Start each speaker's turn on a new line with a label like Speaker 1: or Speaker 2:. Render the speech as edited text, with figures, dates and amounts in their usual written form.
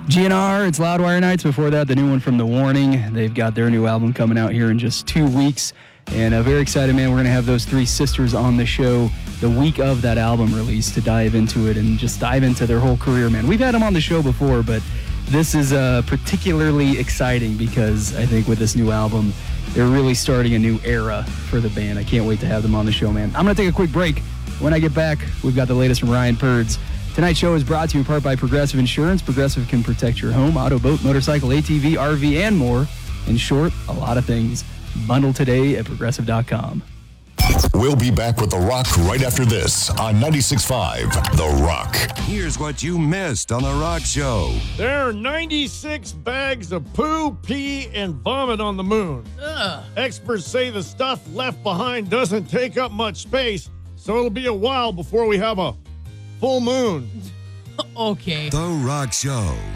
Speaker 1: GNR, it's Loudwire Nights. Before that, the new one from The Warning. They've got their new album coming out here in just 2 weeks. And very excited, man. We're going to have those three sisters on the show the week of that album release to dive into it and just dive into their whole career, man. We've had them on the show before, but this is particularly exciting because I think with this new album, they're really starting a new era for the band. I can't wait to have them on the show, man. I'm going to take a quick break. When I get back, we've got the latest from Ryan Purds. Tonight's show is brought to you in part by Progressive Insurance. Progressive can protect your home, auto, boat, motorcycle, ATV, RV, and more. In short, a lot of things. Bundle today at Progressive.com.
Speaker 2: We'll be back with The Rock right after this on 96.5 The Rock.
Speaker 3: Here's what you missed on The Rock Show.
Speaker 4: There are 96 bags of poo, pee, and vomit on the moon.
Speaker 5: Ugh.
Speaker 4: Experts say the stuff left behind doesn't take up much space, so it'll be a while before we have a full moon.
Speaker 5: Okay.
Speaker 3: The Rock Show.